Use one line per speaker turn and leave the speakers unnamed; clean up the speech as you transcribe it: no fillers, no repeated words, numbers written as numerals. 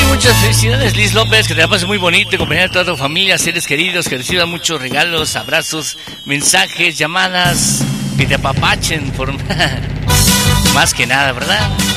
muchas felicidades, Liz López, que te la pases muy bonito, acompañar a toda tu familia, seres queridos, que reciban muchos regalos, abrazos, mensajes, llamadas, que te apapachen por más que nada, ¿verdad?